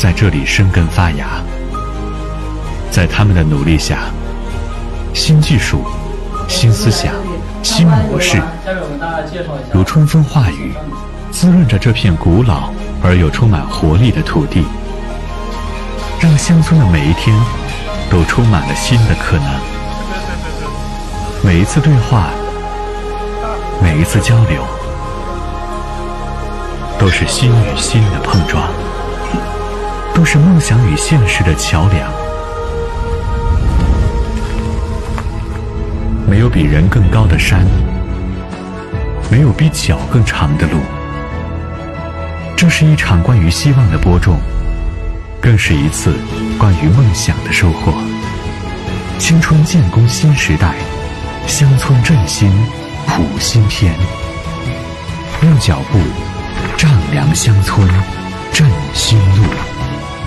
在这里生根发芽。在他们的努力下，新技术、新思想、新模式如春风化雨，滋润着这片古老而又充满活力的土地，让乡村的每一天都充满了新的可能。每一次对话，每一次交流，都是心与心的碰撞，都是梦想与现实的桥梁。没有比人更高的山，没有比脚更长的路。这是一场关于希望的播种，更是一次关于梦想的收获。青春建功新时代，乡村振兴谱新篇。用脚步丈量乡村振兴